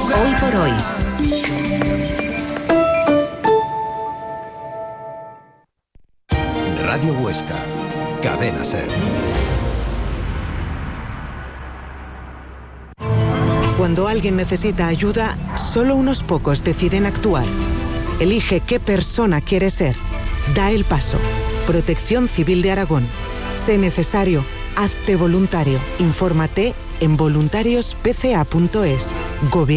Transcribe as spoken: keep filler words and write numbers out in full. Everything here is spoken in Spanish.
Hoy por hoy. Radio Huesca, Cadena Ser. Cuando alguien necesita ayuda, solo unos pocos deciden actuar. Elige qué persona quieres ser. Da el paso. Protección Civil de Aragón. Sé necesario. Hazte voluntario. Infórmate en voluntarios p c a punto es. Gobierno